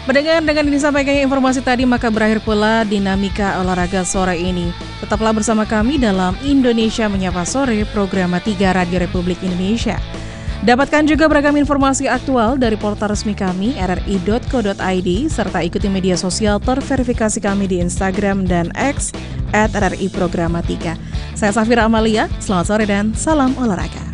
Mendengar dengan disampaikannya informasi tadi, maka berakhir pula dinamika olahraga sore ini. Tetaplah bersama kami dalam Indonesia Menyapa Sore, program 3 Radio Republik Indonesia. Dapatkan juga beragam informasi aktual dari portal resmi kami, rri.co.id, serta ikuti media sosial terverifikasi kami di Instagram dan X @RRI Programa 3. Saya Safira Amalia, selamat sore dan salam olahraga.